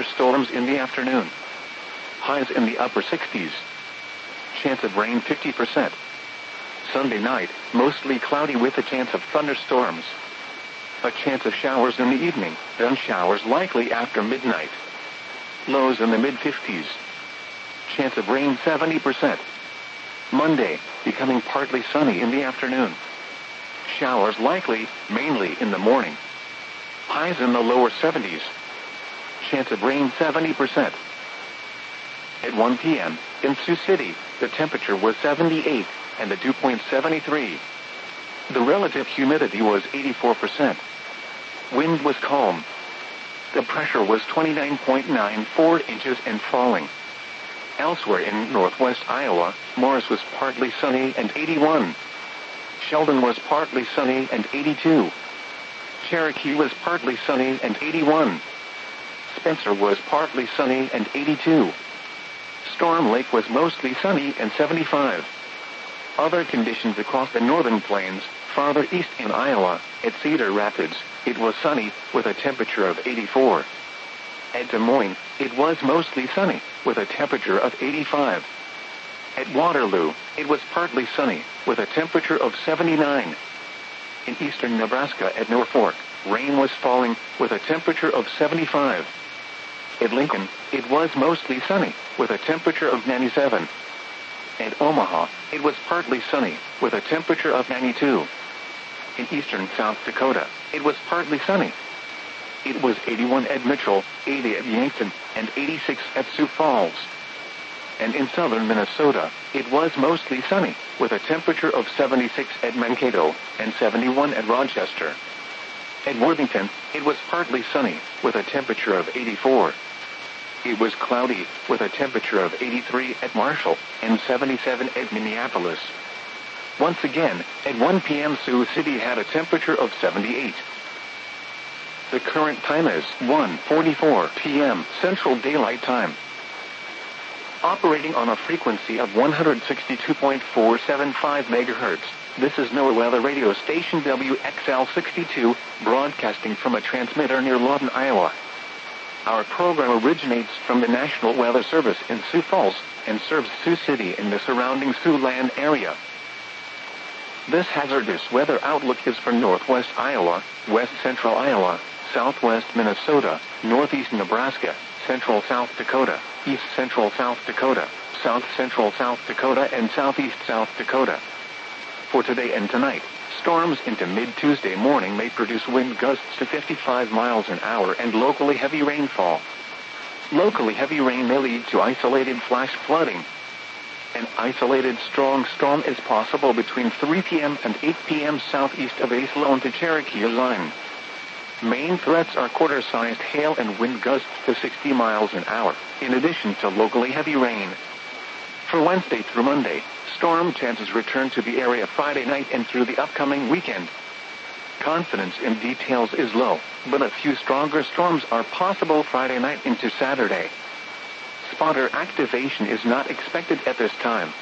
thunderstorms in the afternoon. Highs in the upper 60s. Chance of rain 50%. Sunday night, mostly cloudy with a chance of thunderstorms. A chance of showers in the evening, then showers likely after midnight. Lows in the mid-50s. Chance of rain 70%. Monday, becoming partly sunny in the afternoon. Showers likely, mainly in the morning. Highs in the lower 70s. Chance of rain 70%. At 1 p.m., in Sioux City, the temperature was 78, and the dew point 73. The relative humidity was 84%. Wind was calm. The pressure was 29.94 inches and falling. Elsewhere in northwest Iowa, Morris was partly sunny and 81. Sheldon was partly sunny and 82. Cherokee was partly sunny and 81. Spencer was partly sunny and 82. Storm Lake was mostly sunny and 75. Other conditions across the northern plains, farther east in Iowa, at Cedar Rapids, it was sunny, with a temperature of 84. At Des Moines, it was mostly sunny, with a temperature of 85. At Waterloo, it was partly sunny, with a temperature of 79. In eastern Nebraska at Norfolk, rain was falling, with a temperature of 75. At Lincoln, it was mostly sunny, with a temperature of 97. At Omaha, it was partly sunny, with a temperature of 92. In eastern South Dakota, it was partly sunny. It was 81 at Mitchell, 80 at Yankton, and 86 at Sioux Falls. And in southern Minnesota, it was mostly sunny, with a temperature of 76 at Mankato, and 71 at Rochester. At Worthington, it was partly sunny, with a temperature of 84. It was cloudy, with a temperature of 83 at Marshall, and 77 at Minneapolis. Once again, at 1 p.m. Sioux City had a temperature of 78. The current time is 1:44 p.m. Central Daylight Time. Operating on a frequency of 162.475 MHz, this is NOAA Weather Radio Station WXL62, broadcasting from a transmitter near Lawton, Iowa. Our program originates from the National Weather Service in Sioux Falls and serves Sioux City and the surrounding Siouxland area. This hazardous weather outlook is for northwest Iowa, west central Iowa, southwest Minnesota, northeast Nebraska, central South Dakota, east central South Dakota, south central South Dakota, and southeast South Dakota. For today and tonight, storms into mid-Tuesday morning may produce wind gusts to 55 miles an hour and locally heavy rainfall. Locally heavy rain may lead to isolated flash flooding. An isolated strong storm is possible between 3 p.m. and 8 p.m. southeast of Aislone to Cherokee line. Main threats are quarter-sized hail and wind gusts to 60 miles an hour, in addition to locally heavy rain. For Wednesday through Monday, storm chances return to the area Friday night and through the upcoming weekend. Confidence in details is low, but a few stronger storms are possible Friday night into Saturday. Spotter activation is not expected at this time.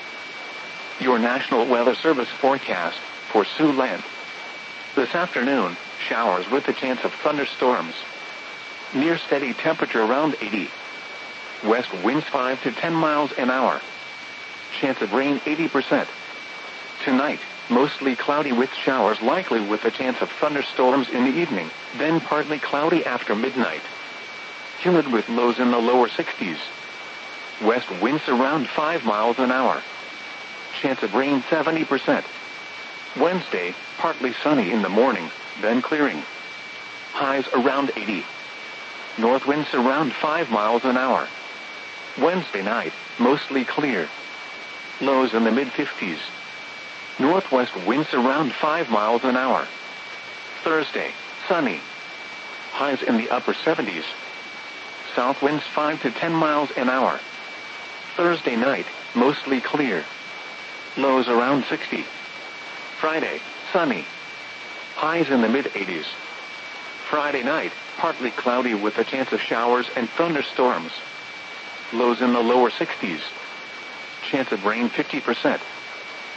Your National Weather Service forecast for Siouxland. This afternoon, showers with a chance of thunderstorms. Near steady temperature around 80. West winds 5 to 10 miles an hour. Chance of rain 80%. Tonight, mostly cloudy with showers likely with a chance of thunderstorms in the evening, then partly cloudy after midnight. Humid with lows in the lower 60s. West winds around 5 miles an hour. Chance of rain 70%. Wednesday, partly sunny in the morning, then clearing. Highs around 80. North winds around 5 miles an hour. Wednesday night, mostly clear. Lows in the mid-50s. Northwest winds around 5 miles an hour. Thursday, sunny. Highs in the upper 70s. South winds 5 to 10 miles an hour. Thursday night, mostly clear. Lows around 60. Friday, sunny. Highs in the mid-80s. Friday night, partly cloudy with a chance of showers and thunderstorms. Lows in the lower 60s. Chance of rain 50%.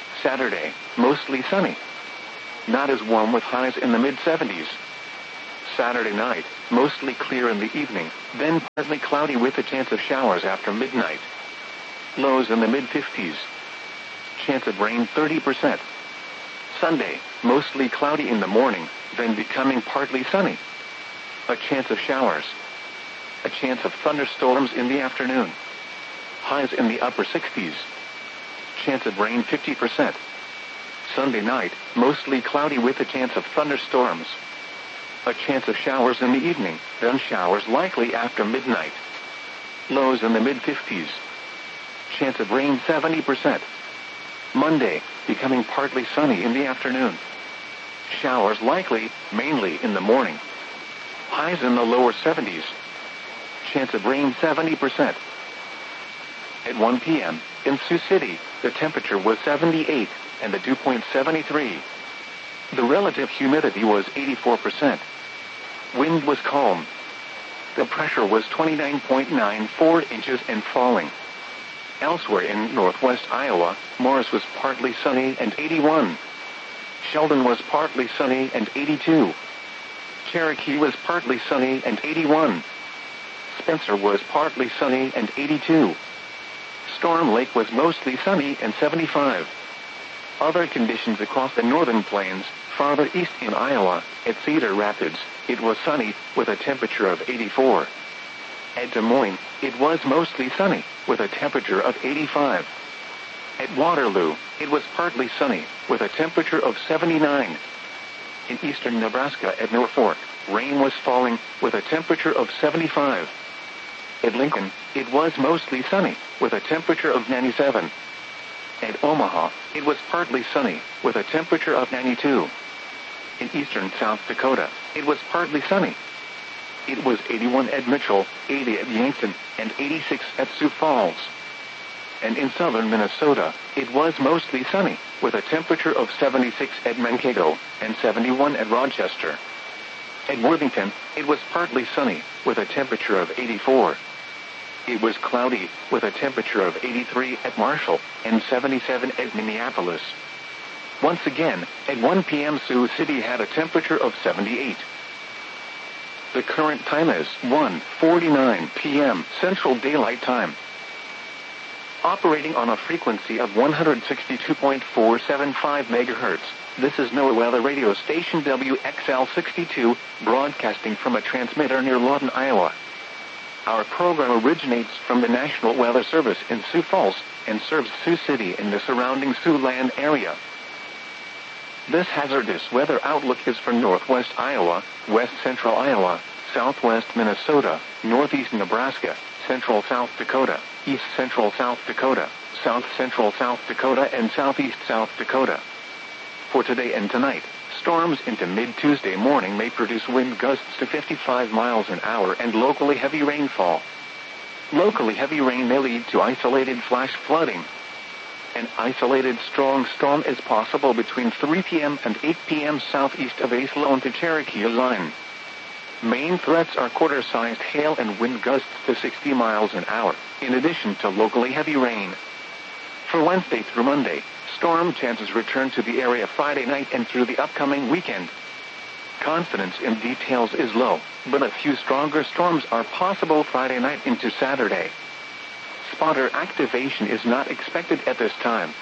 Saturday, mostly sunny. Not as warm with highs in the mid-70s. Saturday night, mostly clear in the evening, then partly cloudy with a chance of showers after midnight. Lows in the mid-50s. Chance of rain 30%. Sunday, mostly cloudy in the morning, then becoming partly sunny. A chance of showers. A chance of thunderstorms in the afternoon. Highs in the upper 60s. Chance of rain 50%. Sunday night, mostly cloudy with a chance of thunderstorms. A chance of showers in the evening, then showers likely after midnight. Lows in the mid-50s. Chance of rain 70%. Monday, becoming partly sunny in the afternoon. Showers likely, mainly in the morning. Highs in the lower 70s. Chance of rain 70%. At 1 p.m., in Sioux City, the temperature was 78, and the dew point 73. The relative humidity was 84%. Wind was calm. The pressure was 29.94 inches and falling. Elsewhere in northwest Iowa, Morris was partly sunny and 81. Sheldon was partly sunny and 82. Cherokee was partly sunny and 81. Spencer was partly sunny and 82. Storm Lake was mostly sunny and 75. Other conditions across the northern plains, farther east in Iowa, at Cedar Rapids, it was sunny, with a temperature of 84. At Des Moines, it was mostly sunny, with a temperature of 85. At Waterloo, it was partly sunny, with a temperature of 79. In eastern Nebraska at Norfolk, rain was falling, with a temperature of 75. At Lincoln, it was mostly sunny, with a temperature of 97. At Omaha, it was partly sunny, with a temperature of 92. In eastern South Dakota, it was partly sunny. It was 81 at Mitchell, 80 at Yankton, and 86 at Sioux Falls. And in southern Minnesota, it was mostly sunny, with a temperature of 76 at Mankato, and 71 at Rochester. At Worthington, it was partly sunny, with a temperature of 84. It was cloudy, with a temperature of 83 at Marshall, and 77 at Minneapolis. Once again, at 1 p.m. Sioux City had a temperature of 78. The current time is 1:49 p.m. Central Daylight Time. Operating on a frequency of 162.475 MHz, this is NOAA Weather Radio Station WXL62, broadcasting from a transmitter near Lawton, Iowa. Our program originates from the National Weather Service in Sioux Falls and serves Sioux City and the surrounding Siouxland area. This hazardous weather outlook is for northwest Iowa, west central Iowa, southwest Minnesota, northeast Nebraska, central South Dakota, east central South Dakota, south central South Dakota, and southeast South Dakota. For today and tonight, storms into mid-Tuesday morning may produce wind gusts to 55 miles an hour and locally heavy rainfall. Locally heavy rain may lead to isolated flash flooding. An isolated strong storm is possible between 3 p.m. and 8 p.m. southeast of Athlone to Cherokee line. Main threats are quarter-sized hail and wind gusts to 60 miles an hour, in addition to locally heavy rain. For Wednesday through Monday, storm chances return to the area Friday night and through the upcoming weekend. Confidence in details is low, but a few stronger storms are possible Friday night into Saturday. Spotter activation is not expected at this time.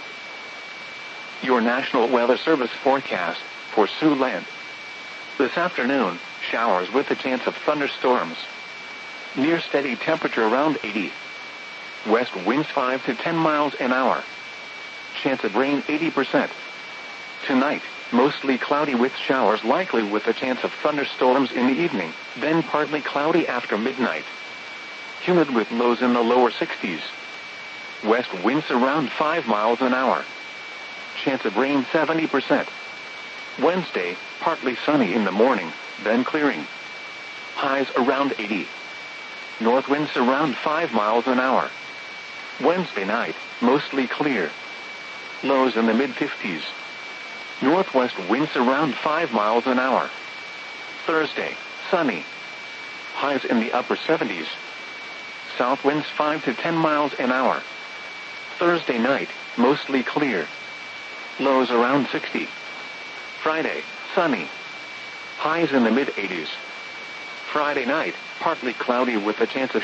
Your National Weather Service forecast for Siouxland. This afternoon, showers with a chance of thunderstorms. Near steady temperature around 80. West winds 5 to 10 miles an hour. Chance of rain 80%. Tonight, mostly cloudy with showers likely with a chance of thunderstorms in the evening, then partly cloudy after midnight. Humid with lows in the lower 60s. West winds around 5 miles an hour. Chance of rain 70%. Wednesday, partly sunny in the morning, then clearing. Highs around 80. North winds around 5 miles an hour. Wednesday night, mostly clear. Lows in the mid-50s. Northwest winds around 5 miles an hour. Thursday, sunny. Highs in the upper 70s. South winds 5 to 10 miles an hour. Thursday night, mostly clear. Lows around 60. Friday, sunny. Highs in the mid-80s. Friday night, partly cloudy with a chance of